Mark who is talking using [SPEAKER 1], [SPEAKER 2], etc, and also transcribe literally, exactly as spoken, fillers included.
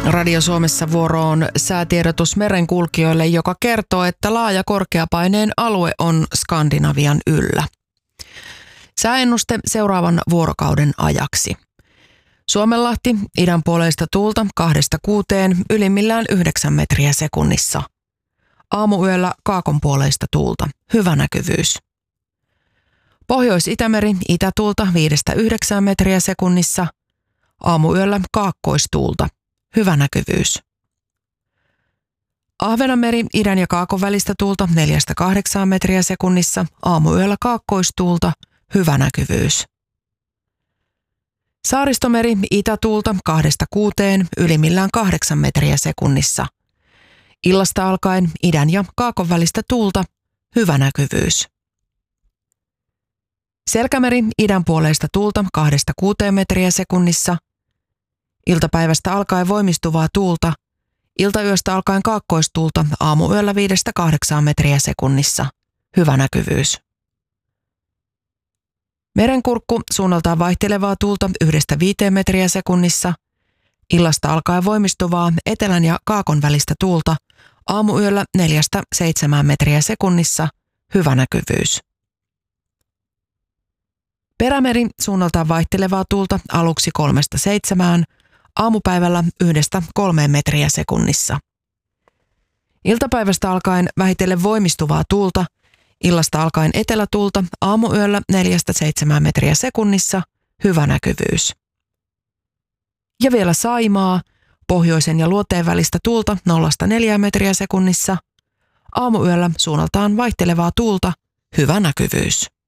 [SPEAKER 1] Radio Suomessa vuoro on säätiedotus merenkulkijoille, joka kertoo, että laaja korkeapaineen alue on Skandinavian yllä. Sääennuste seuraavan vuorokauden ajaksi. Suomenlahti, idänpuoleista tuulta kahdesta kuuteen, ylimmillään yhdeksän metriä sekunnissa. Aamuyöllä kaakonpuoleista tuulta, hyvä näkyvyys. Pohjois-Itämeri, itätuulta viidestä yhdeksään metriä sekunnissa. Aamuyöllä kaakkoistuulta, hyvä näkyvyys. Ahvenanmeri, idän ja kaakon välistä tuulta neljästä kahdeksaan metriä sekunnissa. Aamuyöllä kaakkoistuulta, hyvä näkyvyys. Saaristomeri, itätuulta kahdesta kuuteen, ylimmillään kahdeksan metriä sekunnissa. Illasta alkaen idän ja kaakon välistä tuulta, hyvä näkyvyys. Selkämeri, idänpuoleista tuulta kahdesta kuuteen metriä sekunnissa. Iltapäivästä alkaen voimistuvaa tuulta. Iltayöstä alkaen kaakkoistuulta, aamuyöllä viidestä kahdeksaan metriä sekunnissa, hyvä näkyvyys. Merenkurkku, suunnaltaan vaihtelevaa tuulta yhdestä viiteen metriä sekunnissa. Illasta alkaen voimistuvaa etelän ja kaakon välistä tuulta, aamuyöllä neljästä seitsemään metriä sekunnissa, hyvä näkyvyys. Perämeri, suunnaltaan vaihtelevaa tuulta aluksi kolmesta seitsemään, aamupäivällä yhdestä kolmeen metriä sekunnissa. Iltapäivästä alkaen vähitellen voimistuvaa tuulta, illasta alkaen etelätuulta, aamuyöllä neljästä seitsemään metriä sekunnissa, hyvä näkyvyys. Ja vielä Saimaa, pohjoisen ja luoteen välistä tuulta nollasta neljään metriä sekunnissa, aamuyöllä suunnaltaan vaihtelevaa tuulta, hyvä näkyvyys.